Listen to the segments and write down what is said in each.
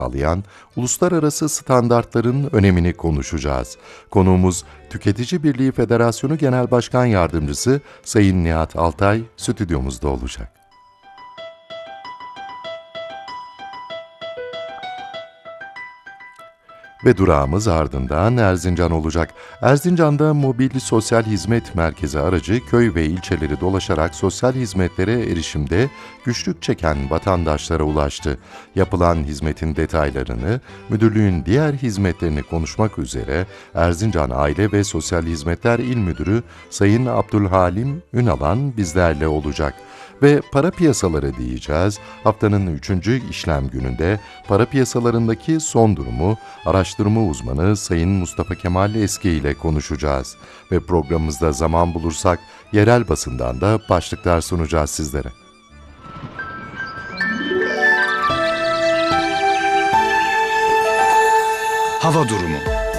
sağlayan uluslararası standartların önemini konuşacağız. Konuğumuz Tüketici Birliği Federasyonu Genel Başkan Yardımcısı Sayın Nihat Altay stüdyomuzda olacak. Ve durağımız ardından Erzincan olacak. Erzincan'da mobil sosyal hizmet merkezi aracı köy ve ilçeleri dolaşarak sosyal hizmetlere erişimde güçlük çeken vatandaşlara ulaştı. Yapılan hizmetin detaylarını, müdürlüğün diğer hizmetlerini konuşmak üzere Erzincan Aile ve Sosyal Hizmetler İl Müdürü Sayın Abdülhalim Ünalan bizlerle olacak. Ve para piyasaları diyeceğiz. Haftanın 3. işlem gününde para piyasalarındaki son durumu araştırma uzmanı Sayın Mustafa Kemal Eski ile konuşacağız. Ve programımızda zaman bulursak yerel basından da başlıklar sunacağız sizlere. Hava durumu.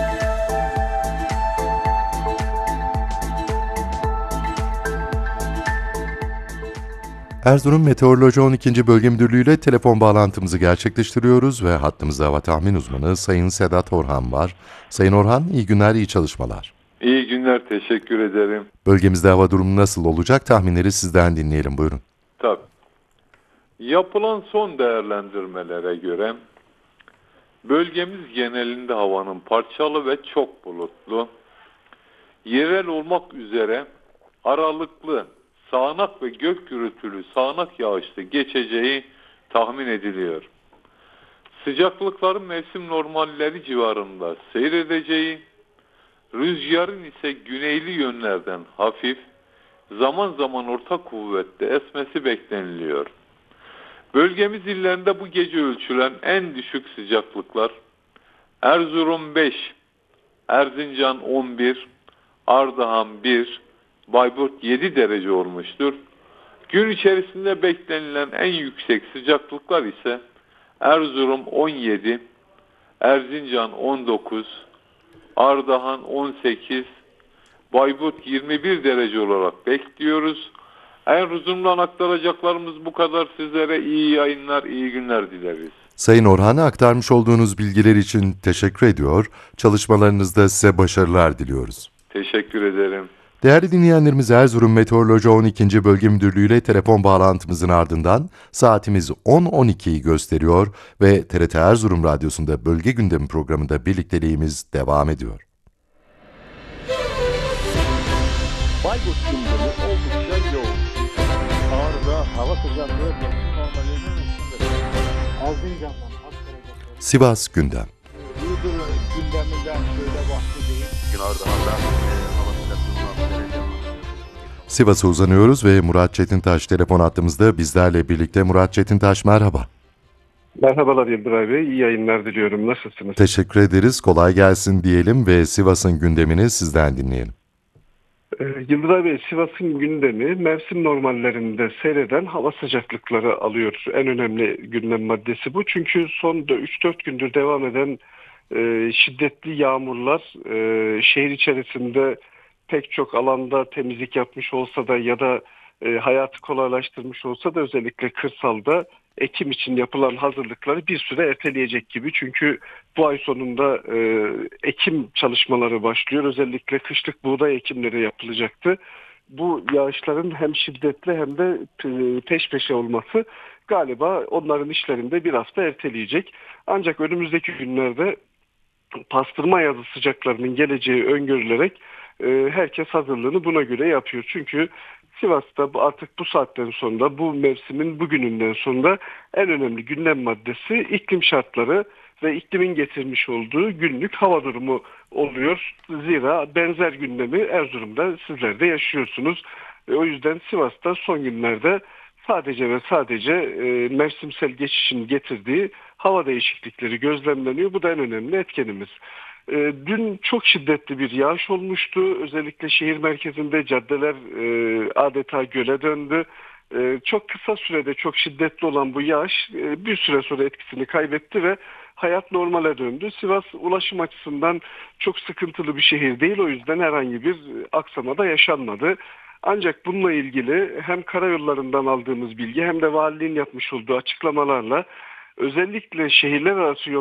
Erzurum Meteoroloji 12. Bölge Müdürlüğü ile telefon bağlantımızı gerçekleştiriyoruz ve hattımızda hava tahmin uzmanı Sayın Sedat Orhan var. Sayın Orhan, iyi günler, iyi çalışmalar. İyi günler, teşekkür ederim. Bölgemizde hava durumu nasıl olacak? Tahminleri sizden dinleyelim, buyurun. Tabii. Yapılan son değerlendirmelere göre bölgemiz genelinde havanın parçalı ve çok bulutlu, yerel olmak üzere aralıklı sağanak ve gök gürültülü sağanak yağışlı geçeceği tahmin ediliyor. Sıcaklıkların mevsim normalleri civarında seyredeceği, rüzgarın ise güneyli yönlerden hafif, zaman zaman orta kuvvette esmesi bekleniliyor. Bölgemiz illerinde bu gece ölçülen en düşük sıcaklıklar Erzurum 5, Erzincan 11, Ardahan 1, Bayburt 7 derece olmuştur. Gün içerisinde beklenilen en yüksek sıcaklıklar ise Erzurum 17, Erzincan 19, Ardahan 18, Bayburt 21 derece olarak bekliyoruz. Erzurum'dan aktaracaklarımız bu kadar. Sizlere iyi yayınlar, iyi günler dileriz. Sayın Orhan'a aktarmış olduğunuz bilgiler için teşekkür ediyor. Çalışmalarınızda size başarılar diliyoruz. Teşekkür ederim. Değerli dinleyenlerimiz, Erzurum Meteoroloji 12. Bölge Müdürlüğü ile telefon bağlantımızın ardından saatimiz 10.12'yi gösteriyor ve TRT Erzurum Radyosu'nda Bölge Gündemi programında birlikteliğimiz devam ediyor. Bayburt gündemi oldukça yoğun. Ağrı'da hava sıcaklığı mevsim normalinin üstünde. Erzincan'dan aktaracakları. Sivas Gündem. Iğdır gündeminden şöyle bahsedeyim. Ardahan'da hava sıcaklığından derece var. Sivas'a uzanıyoruz ve Murat Çetintaş telefon hattımızda bizlerle birlikte. Murat Çetintaş, merhaba. Merhabalar Yıldıray Bey, iyi yayınlar diliyorum. Nasılsınız? Teşekkür ederiz, kolay gelsin diyelim ve Sivas'ın gündemini sizden dinleyelim. Yıldıray Bey, Sivas'ın gündemi mevsim normallerinde seyreden hava sıcaklıkları alıyor. En önemli gündem maddesi bu. Çünkü son 3-4 gündür devam eden şiddetli yağmurlar şehir içerisinde pek çok alanda temizlik yapmış olsa da ya da hayatı kolaylaştırmış olsa da özellikle kırsalda ekim için yapılan hazırlıkları bir süre erteleyecek gibi. Çünkü bu ay sonunda ekim çalışmaları başlıyor. Özellikle kışlık buğday ekimleri yapılacaktı. Bu yağışların hem şiddetli hem de peş peşe olması galiba onların işlerinde bir hafta erteleyecek. Ancak önümüzdeki günlerde pastırma yazı sıcaklarının geleceği öngörülerek herkes hazırlığını buna göre yapıyor. Çünkü Sivas'ta artık bu saatten sonra, bu mevsimin bugününden sonra en önemli gündem maddesi iklim şartları ve iklimin getirmiş olduğu günlük hava durumu oluyor. Zira benzer gündemi Erzurum'da sizler de yaşıyorsunuz. O yüzden Sivas'ta son günlerde sadece ve sadece mevsimsel geçişin getirdiği hava değişiklikleri gözlemleniyor. Bu da en önemli etkenimiz. Dün çok şiddetli bir yağış olmuştu. Özellikle şehir merkezinde caddeler adeta göle döndü. Çok kısa sürede çok şiddetli olan bu yağış bir süre sonra etkisini kaybetti ve hayat normale döndü. Sivas ulaşım açısından çok sıkıntılı bir şehir değil. O yüzden herhangi bir aksama da yaşanmadı. Ancak bununla ilgili hem karayollarından aldığımız bilgi hem de valiliğin yapmış olduğu açıklamalarla özellikle şehirler arası